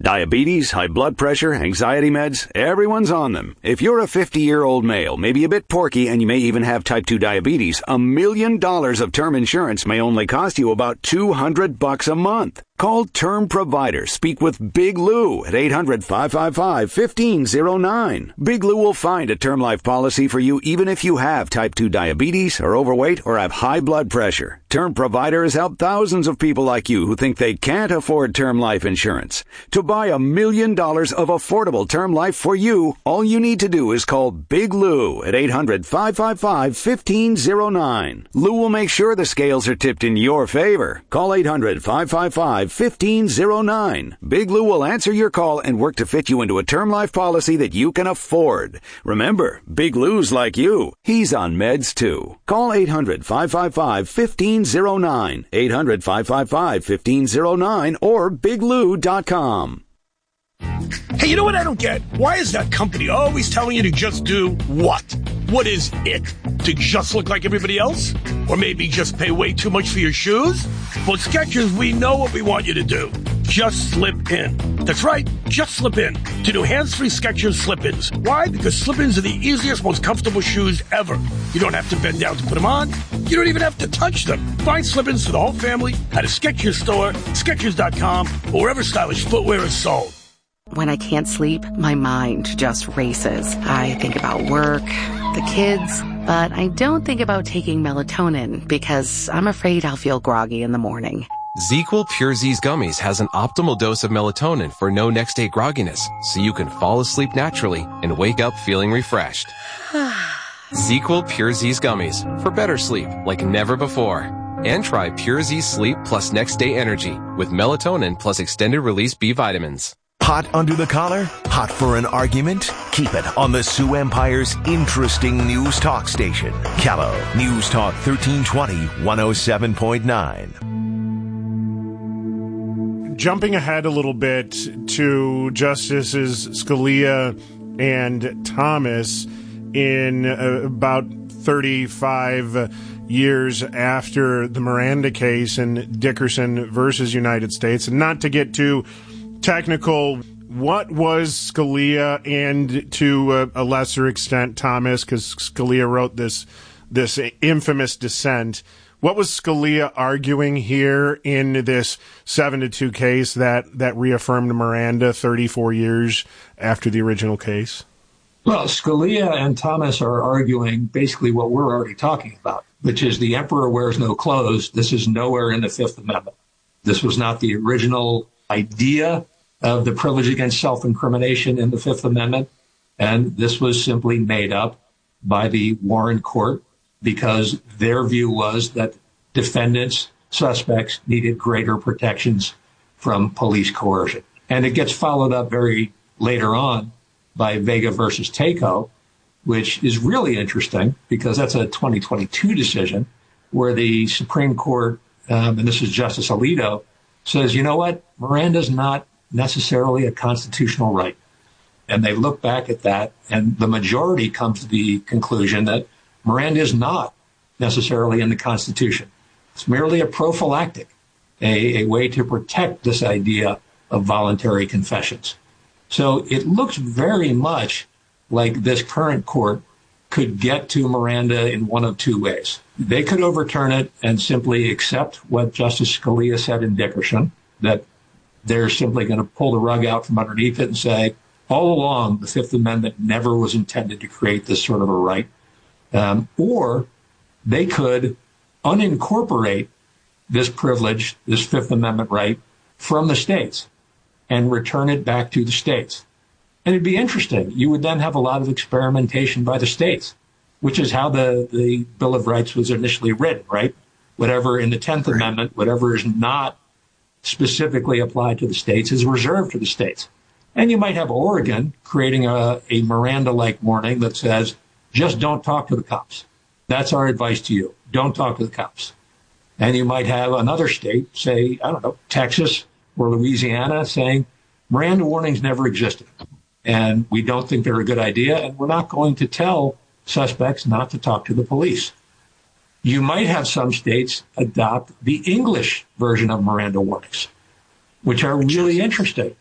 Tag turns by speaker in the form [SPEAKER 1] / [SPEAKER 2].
[SPEAKER 1] Diabetes, high blood pressure, anxiety meds, everyone's on them. If you're a 50-year-old male, maybe a bit porky, and you may even have type 2 diabetes, $1 million of term insurance may only cost you about $200 a month. Call Term Provider. Speak with Big Lou at 800-555-1509. Big Lou will find a term life policy for you even if you have type 2 diabetes, are overweight, or have high blood pressure. Term Provider has helped thousands of people like you who think they can't afford term life insurance. To buy $1 million of affordable term life for you, all you need to do is call Big Lou at 800-555-1509. Lou will make sure the scales are tipped in your favor. Call 800-555-1509. Big Lou will answer your call and work to fit you into a term life policy that you can afford. Remember, Big Lou's like you. He's on meds too. Call 800-555-1509. 800-555-1509 or biglou.com.
[SPEAKER 2] Hey, you know what I don't get? Why is that company always telling you to just do what? What is it? To just look like everybody else? Or maybe just pay way too much for your shoes? Well, at Skechers, we know what we want you to do. Just slip in. That's right, just slip in to new hands-free Skechers slip-ins. Why? Because slip-ins are the easiest, most comfortable shoes ever. You don't have to bend down to put them on. You don't even have to touch them. Find slip-ins for the whole family at a Skechers store, Skechers.com, or wherever stylish footwear is sold.
[SPEAKER 3] When I can't sleep, my mind just races. I think about work, the kids, but I don't think about taking melatonin because I'm afraid I'll feel groggy in the morning.
[SPEAKER 4] ZzzQuil Pure Z's Gummies has an optimal dose of melatonin for no next-day grogginess, so you can fall asleep naturally and wake up feeling refreshed. ZzzQuil Pure Z's Gummies for better sleep like never before. And try Pure Z Sleep plus next-day energy with melatonin plus extended-release B vitamins.
[SPEAKER 5] Hot under the collar? Hot for an argument? Keep it on the Sioux Empire's interesting news talk station. Callow News Talk 1320 107.9.
[SPEAKER 6] Jumping ahead a little bit to Justices Scalia and Thomas in about 35 years after the Miranda case in Dickerson versus United States. And not to get too technical, what was Scalia and to a lesser extent Thomas, because Scalia wrote this infamous dissent, what was Scalia arguing here in this 7-2 case that reaffirmed Miranda 34 years after the original case?
[SPEAKER 7] Well, Scalia and Thomas are arguing basically what we're already talking about, which is the emperor wears no clothes. This is nowhere in the Fifth Amendment. This was not the original idea of the privilege against self-incrimination in the Fifth Amendment. And this was simply made up by the Warren Court because their view was that defendants, suspects needed greater protections from police coercion. And it gets followed up very later on by Vega versus Takeo, which is really interesting because that's a 2022 decision where the Supreme Court, and this is Justice Alito, says, you know what, Miranda's not necessarily a constitutional right. And they look back at that, and the majority comes to the conclusion that Miranda is not necessarily in the Constitution. It's merely a prophylactic, a way to protect this idea of voluntary confessions. So it looks very much like this current court could get to Miranda in one of two ways. They could overturn it and simply accept what Justice Scalia said in Dickerson, that they're simply going to pull the rug out from underneath it and say, all along, the Fifth Amendment never was intended to create this sort of a right. Or they could unincorporate this privilege, this Fifth Amendment right, from the states and return it back to the states. And it'd be interesting. You would then have a lot of experimentation by the states, which is how the Bill of Rights was initially written, right? Whatever in the 10th Amendment, whatever is not specifically applied to the states is reserved to the states. And you might have Oregon creating a Miranda-like warning that says, just don't talk to the cops. That's our advice to you. Don't talk to the cops. And you might have another state, say, I don't know, Texas or Louisiana, saying Miranda warnings never existed. And we don't think they're a good idea. And we're not going to tell suspects not to talk to the police. You might have some states adopt the English version of Miranda warnings, which are really interesting.